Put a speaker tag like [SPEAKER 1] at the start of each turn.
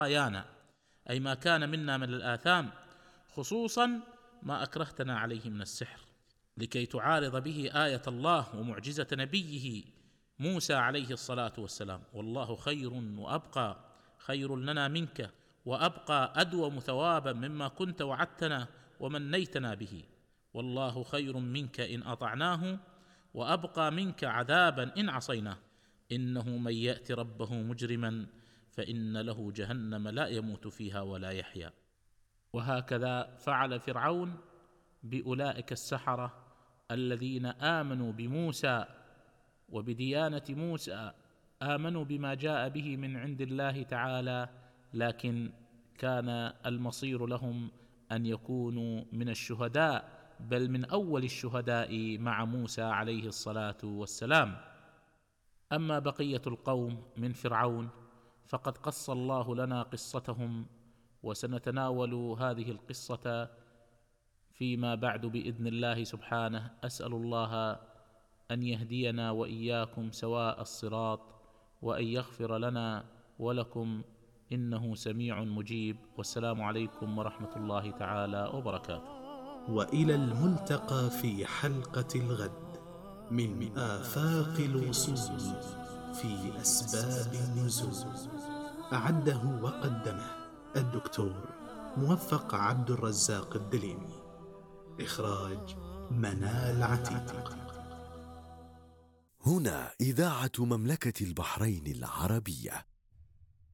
[SPEAKER 1] خطايانا، أي ما كان منا من الآثام، خصوصا ما أكرهتنا عليه من السحر، لكي تعارض به آية الله ومعجزة نبيه موسى عليه الصلاة والسلام. والله خير وأبقى، خير لنا منك وأبقى أدوم ثوابا مما كنت وعدتنا ومنيتنا به. والله خير منك إن أطعناه، وأبقى منك عذابا إن عصيناه. إنه من يأت ربه مجرما فإن له جهنم لا يموت فيها ولا يحيا. وهكذا فعل فرعون بأولئك السحرة الذين آمنوا بموسى وبديانة موسى، آمنوا بما جاء به من عند الله تعالى، لكن كان المصير لهم أن يكونوا من الشهداء، بل من أول الشهداء مع موسى عليه الصلاة والسلام. أما بقية القوم من فرعون فقد قص الله لنا قصتهم، وسنتناول هذه القصة فيما بعد بإذن الله سبحانه. أسأل الله أن يهدينا وإياكم سواء الصراط، وأن يغفر لنا ولكم، إنه سميع مجيب. والسلام عليكم ورحمة الله تعالى وبركاته.
[SPEAKER 2] وإلى الملتقى في حلقة الغد من آفاق الوصول في أسباب النزول. أعده وقدمه الدكتور موفق عبد الرزاق الدليمي. إخراج منال عتيق.
[SPEAKER 3] هنا إذاعة مملكة البحرين العربية.